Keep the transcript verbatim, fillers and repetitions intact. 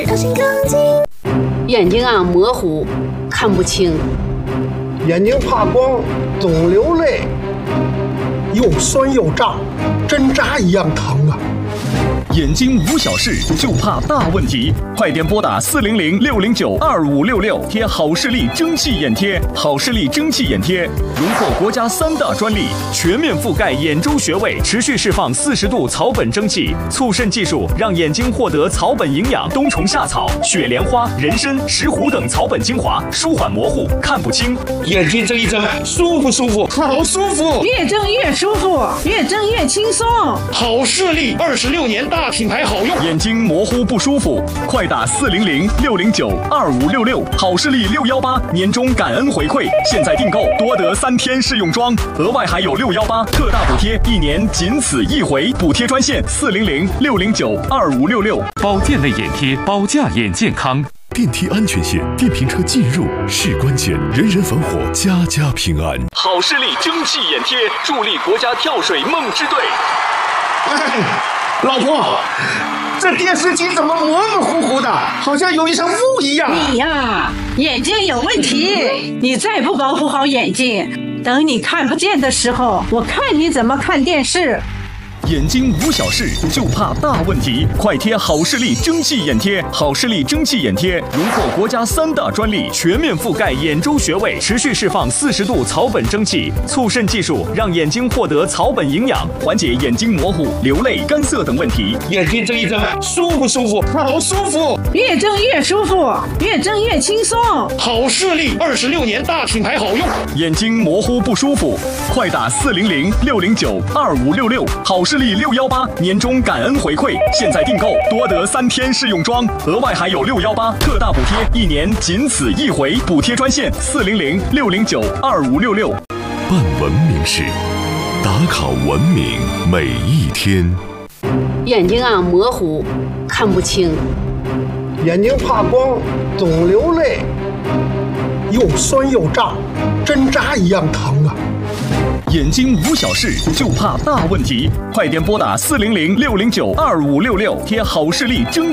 眼睛啊模糊，看不清； 眼睛怕光，总流泪，又酸又胀，针扎一样疼啊！ 眼睛无小事，就怕大问题。快点拨打四零零六零九二五六六，贴好视力蒸汽眼贴。好视力蒸汽眼贴荣获国家三大专利，全面覆盖眼周穴位，持续释放四十度草本蒸汽，促渗技术让眼睛获得草本营养，冬虫夏草、雪莲花、人参、石斛等草本精华，舒缓模糊，看不清。 眼睛睁一睁，舒不舒服？好舒服！ 越睁越舒服，越睁越轻松。 好视力二十六年大品牌，好用。 眼睛模糊不舒服，快打四零零六零九二五六六，好视力六幺八年终感恩回馈，现在订购多得三天试用装，额外还有六幺八特大补贴，一年仅此一回。补贴专线四零零六零九二五六六。 保健类眼贴，保驾眼健康。 电梯安全线，电瓶车进入是关键，人人防火，家家平安。 好视力蒸汽眼贴，助力国家跳水梦之队。 哎，老婆，这电视机怎么模模糊糊的，好像有一层雾一样？ 你呀，眼睛有问题，你再不保护好眼睛，等你看不见的时候，我看你怎么看电视。 眼睛无小事，就怕大问题。快贴好视力蒸汽眼贴。好视力蒸汽眼贴荣获国家三大专利，全面覆盖眼周穴位，持续释放四十度草本蒸汽，促渗技术让眼睛获得草本营养，缓解眼睛模糊、流泪、干涩等问题。 眼睛睁一睁，舒不舒服？好舒服！ 越睁越舒服，越睁越轻松。 好视力二十六年大品牌，好用。 眼睛模糊不舒服，快打四零零六零九二五六六。好视力六幺八年终感恩回馈，现在订购多得三天试用装，额外还有六幺八特大补贴，一年仅此一回。补贴专线四零零六零九二五六六。 办文明事，打卡文明每一天。 眼睛啊模糊，看不清； 眼睛怕光，总流泪，又酸又胀，针扎一样疼啊！ 眼睛无小事，就怕大问题。快点拨打四零零六零九二五六六，贴好视力蒸